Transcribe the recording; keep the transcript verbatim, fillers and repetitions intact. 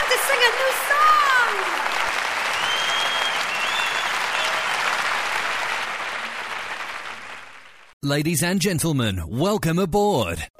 to sing a new song! Ladies and gentlemen, welcome aboard.